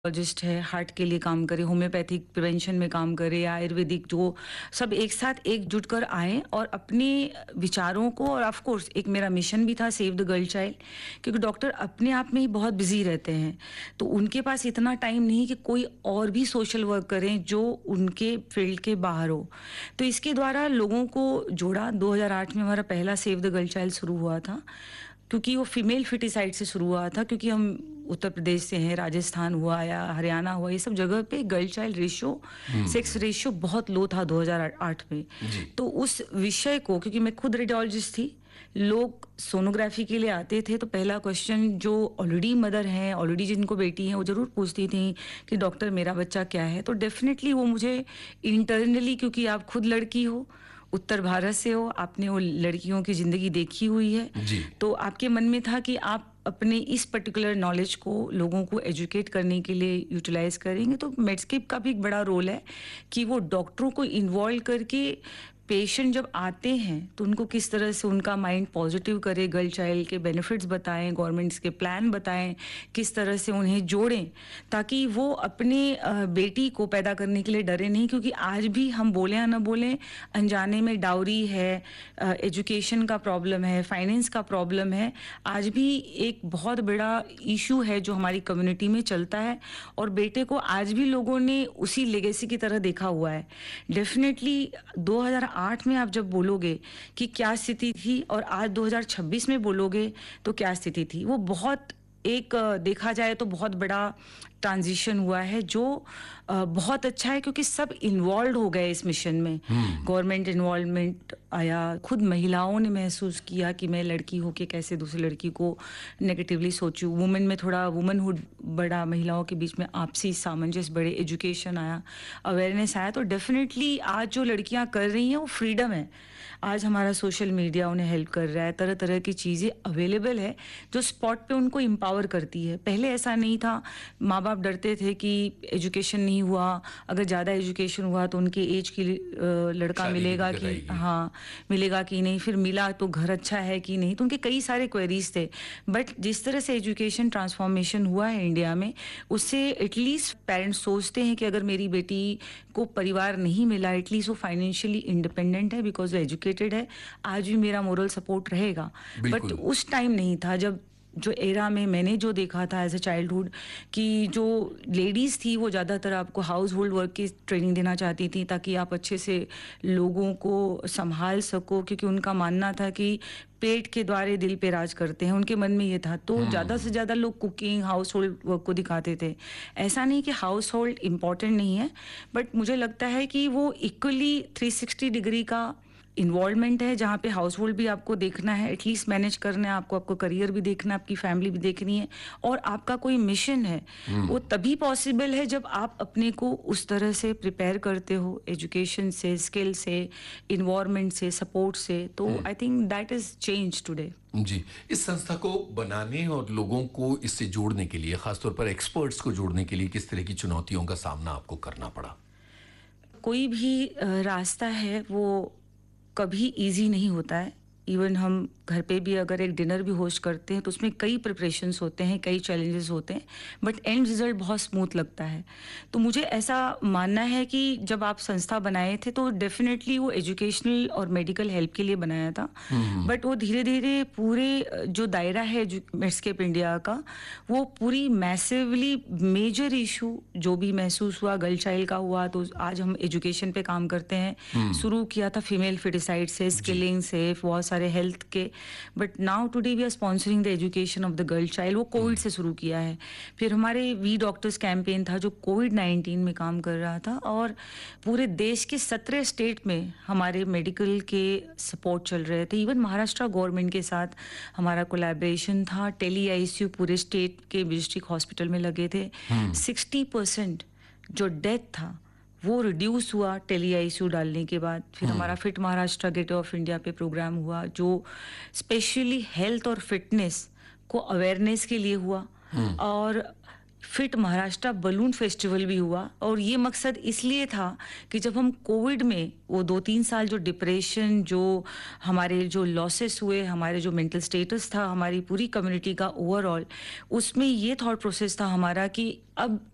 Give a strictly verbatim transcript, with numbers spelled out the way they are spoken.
Gist है, heart के लिए काम करे, होम्योपैथिक प्रिवेंशन में काम करे, आयुर्वेदिक, जो सब एक साथ एकजुट कर आए और अपने विचारों को, और ऑफ कोर्स एक मेरा मिशन भी था, सेव द गर्ल चाइल्ड, क्योंकि डॉक्टर अपने आप में ही बहुत बिजी रहते हैं, तो उनके पास इतना टाइम नहीं कि कोई और भी सोशल वर्क करें जो उनके फील्ड के बाहर हो। तो इसके द्वारा लोगों को जोड़ा। दो हज़ार आठ में हमारा पहला सेव द गर्ल चाइल्ड शुरू हुआ था, क्योंकि वो फीमेल फिटिसाइड से शुरू हुआ था, क्योंकि हम उत्तर प्रदेश से हैं, राजस्थान हुआ या हरियाणा हुआ, ये सब जगह पे girl child ratio, sex ratio बहुत लो था दो हज़ार आठ में। तो उस विषय को, क्योंकि मैं खुद रेडियोलॉजिस्ट थी, लोग सोनोग्राफी के लिए आते थे, तो पहला क्वेश्चन जो ऑलरेडी मदर हैं, ऑलरेडी जिनको बेटी हैं, वो जरूर पूछती थी कि डॉक्टर मेरा बच्चा क्या है। तो डेफिनेटली वो मुझे इंटरनली, क्योंकि आप खुद लड़की हो, उत्तर भारत से हो, आपने वो लड़कियों की जिंदगी देखी हुई है, तो आपके मन में था कि आप अपने इस पर्टिकुलर नॉलेज को लोगों को एजुकेट करने के लिए यूटिलाइज करेंगे। तो मेडस्केप का भी एक बड़ा रोल है कि वो डॉक्टरों को इन्वॉल्व करके पेशेंट जब आते हैं तो उनको किस तरह से उनका माइंड पॉजिटिव करे, गर्ल चाइल्ड के बेनिफिट्स बताएं, गवर्नमेंट्स के प्लान बताएं, किस तरह से उन्हें जोड़ें, ताकि वो अपने बेटी को पैदा करने के लिए डरे नहीं। क्योंकि आज भी हम बोले या ना बोले, अनजाने में डाउरी है, एजुकेशन का प्रॉब्लम है, फाइनेंस का प्रॉब्लम है, आज भी एक बहुत बड़ा इशू है जो हमारी कम्युनिटी में चलता है, और बेटे को आज भी लोगों ने उसी लेगेसी की तरह देखा हुआ है। डेफिनेटली दो हज़ार आठ में आप जब बोलोगे कि क्या स्थिति थी और आज दो हज़ार छब्बीस में बोलोगे तो क्या स्थिति थी, वो बहुत एक देखा जाए तो बहुत बड़ा ट्रांजिशन हुआ है, जो बहुत अच्छा है, क्योंकि सब इन्वॉल्व हो गए इस मिशन में। गवर्नमेंट इन्वॉल्वमेंट आया, खुद महिलाओं ने महसूस किया कि मैं लड़की होके कैसे दूसरी लड़की को नेगेटिवली सोचूं। वुमेन में थोड़ा वुमनहुड बढ़ा, महिलाओं के बीच में आपसी सामंजस्य बढ़े, एजुकेशन आया, अवेयरनेस आया। तो डेफिनेटली आज जो लड़कियां कर रही हैं वो फ्रीडम है। आज हमारा सोशल मीडिया उन्हें हेल्प कर रहा है, तरह तरह की चीज़ें अवेलेबल है जो स्पॉट पे उनको एम्पावर करती है। पहले ऐसा नहीं था, माँ बाप डरते थे कि एजुकेशन नहीं हुआ, अगर ज़्यादा एजुकेशन हुआ तो उनके एज की लड़का मिलेगा कि हाँ मिलेगा कि नहीं, फिर मिला तो घर अच्छा है कि नहीं, तो उनके कई सारे क्वेरीज थे। बट जिस तरह से एजुकेशन ट्रांसफॉर्मेशन हुआ है इंडिया में, उससे एटलीस्ट पेरेंट्स सोचते हैं कि अगर मेरी बेटी को परिवार नहीं मिला, एटलीस्ट वो फाइनेंशियली इंडिपेंडेंट है, बिकॉज वो एजुकेटेड है, आज भी मेरा मोरल सपोर्ट रहेगा। बट उस टाइम नहीं था, जब जो एरा में मैंने जो देखा था एज ए चाइल्डहुड, कि जो लेडीज़ थी वो ज़्यादातर आपको हाउस होल्ड वर्क की ट्रेनिंग देना चाहती थी, ताकि आप अच्छे से लोगों को संभाल सको, क्योंकि उनका मानना था कि पेट के द्वारे दिल पे राज करते हैं, उनके मन में ये था। तो ज़्यादा से ज़्यादा लोग कुकिंग, हाउस होल्ड वर्क को दिखाते थे। ऐसा नहीं कि हाउस होल्ड इम्पॉर्टेंट नहीं है, बट मुझे लगता है कि वो इक्वली थ्री सिक्सटी डिग्री का इन्वॉल्वमेंट है, जहाँ पे हाउस होल्ड भी आपको देखना है, एटलीस्ट मैनेज करना है आपको, आपको करियर भी देखना है, आपकी फैमिली भी देखनी है, और आपका कोई मिशन है। वो तभी पॉसिबल है जब आप अपने को उस तरह से प्रिपेयर करते हो, एजुकेशन से, स्किल से, इन्वायरमेंट से, सपोर्ट से। तो I think that is change today. जी, इस संस्था को बनाने और लोगों को इससे जोड़ने के लिए, खासतौर पर एक्सपर्ट्स को जोड़ने के लिए, किस तरह की चुनौतियों का सामना आपको करना पड़ा? कोई भी रास्ता है वो कभी इजी नहीं होता है। इवन हम घर पे भी अगर एक डिनर भी होस्ट करते हैं तो उसमें कई प्रिपरेशंस होते हैं, कई चैलेंजेस होते हैं, बट एंड रिजल्ट बहुत स्मूथ लगता है। तो मुझे ऐसा मानना है कि जब आप संस्था बनाए थे तो डेफिनेटली वो एजुकेशनल और मेडिकल हेल्प के लिए बनाया था, बट वो धीरे धीरे पूरे जो दायरा है मेडस्केप इंडिया का, वो पूरी मैसिवली मेजर इशू जो भी महसूस हुआ गर्ल चाइल्ड का हुआ, तो आज हम एजुकेशन पे काम करते हैं। शुरू किया था फीमेल फिटिसाइड से, स्किलिंग से, बहुत सारे हेल्थ के, but now today we are sponsoring the education of the girl child. वो कोविड से शुरू किया है। फिर हमारे वी डॉक्टर्स कैंपेन था जो कोविड नाइन्टीन में काम कर रहा था, और पूरे देश के सत्रह स्टेट में हमारे मेडिकल के सपोर्ट चल रहे थे। इवन महाराष्ट्र गवर्नमेंट के साथ हमारा कोलैबोरेशन था। टेली आईसीयू पूरे स्टेट के डिस्ट्रिक्ट हॉस्पिटल में लगे थे। सिक्सटी परसेंट जो डेथ था वो रिड्यूस हुआ टेली आईसीयू डालने के बाद। फिर हमारा fit Maharashtra gateway of India पे प्रोग्राम हुआ, जो स्पेशली हेल्थ और फिटनेस को अवेयरनेस के लिए हुआ, और फिट महाराष्ट्र बलून फेस्टिवल भी हुआ। और ये मकसद इसलिए था कि जब हम कोविड में वो दो तीन साल जो डिप्रेशन, जो हमारे जो लॉसेस हुए, हमारे जो मेंटल स्टेटस था हमारी पूरी कम्युनिटी का ओवरऑल, उसमें ये थॉट प्रोसेस था हमारा कि अब